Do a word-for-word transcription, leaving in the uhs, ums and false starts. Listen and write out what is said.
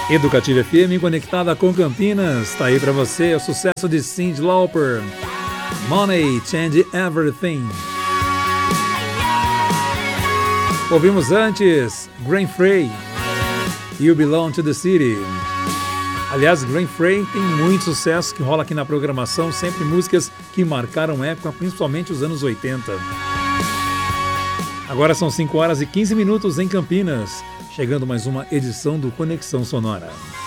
Educativa F M conectada com Campinas. Tá aí pra você o sucesso de Cyndi Lauper, Money Change Everything. Ouvimos antes Glenn Frey, You Belong to the City. Aliás, Glenn Frey tem muito sucesso que rola aqui na programação, sempre músicas que marcaram época, principalmente os anos oitenta. Agora são cinco horas e quinze minutos em Campinas, chegando mais uma edição do Conexão Sonora.